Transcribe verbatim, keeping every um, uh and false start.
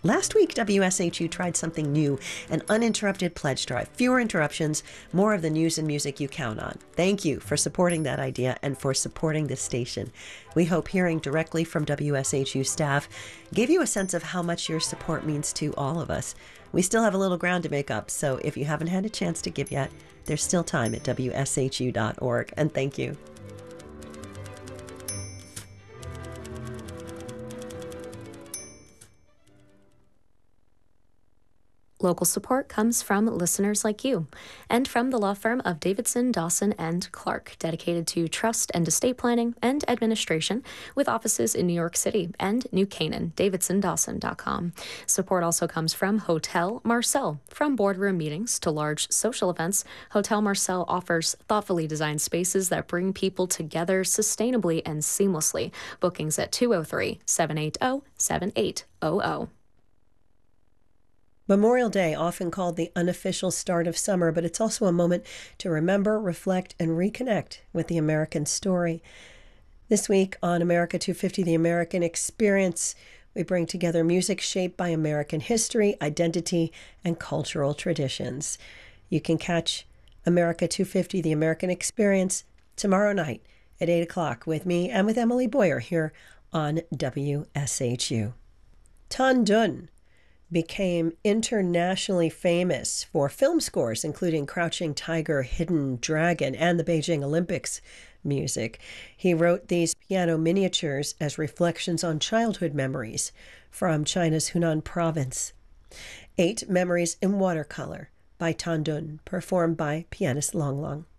Last week, W S H U tried something new, an uninterrupted pledge drive. Fewer interruptions, more of the news and music you count on. Thank you for supporting that idea and for supporting this station. We hope hearing directly from W S H U staff gave you a sense of how much your support means to all of us. We still have a little ground to make up, so if you haven't had a chance to give yet, there's still time at W S H U dot org, and thank you. Local support comes from listeners like you and from the law firm of Davidson, Dawson, and Clark, dedicated to trust and estate planning and administration with offices in New York City and New Canaan, davidson dawson dot com. Support also comes from Hotel Marcel. From boardroom meetings to large social events, Hotel Marcel offers thoughtfully designed spaces that bring people together sustainably and seamlessly. Bookings at two oh three, seven eight zero, seven eight zero zero. Memorial Day, often called the unofficial start of summer, but it's also a moment to remember, reflect, and reconnect with the American story. This week on America two fifty, The American Experience, we bring together music shaped by American history, identity, and cultural traditions. You can catch America two fifty, The American Experience tomorrow night at eight o'clock with me and with Emily Boyer here on W S H U. Tan Dun became internationally famous for film scores, including Crouching Tiger, Hidden Dragon, and the Beijing Olympics music. He wrote these piano miniatures as reflections on childhood memories from China's Hunan province. Eight Memories in Watercolor by Tan Dun, performed by pianist Long Long.